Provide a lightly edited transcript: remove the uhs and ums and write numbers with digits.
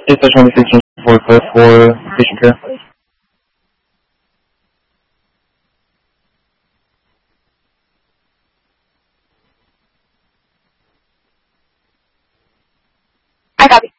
It's a 2016 Ford Cliff for patient care. I copy.